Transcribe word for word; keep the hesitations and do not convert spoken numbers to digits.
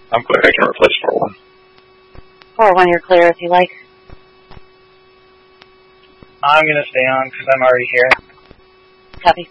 I'm clear. I can replace four one. four one, you're clear if you like. I'm going to stay on because I'm already here. Copy.